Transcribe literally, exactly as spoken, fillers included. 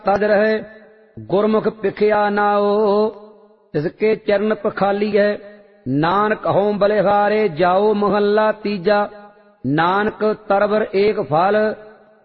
तज रहे गुरमुख पिखिया नाओ। जिसके चरण पखाली है नानक हों बलिहारे जाओ। महला तीजा नानक तरबर एक फल